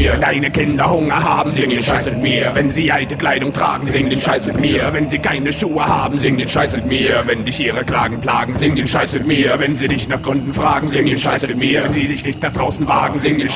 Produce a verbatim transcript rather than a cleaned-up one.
mir. Wenn deine Kinder Hunger haben, sing den Scheiß mit mir. Wenn sie alte Kleidung tragen, sing den Scheiß mit mir. Wenn sie keine Schuhe haben, sing den Scheiß mit mir. Wenn dich ihre Klagen plagen, sing den Scheiß mit mir. Wenn sie dich nach Gründen fragen, sing den Scheiß mit mir. Wenn sie sich nicht nach draußen wagen, sing den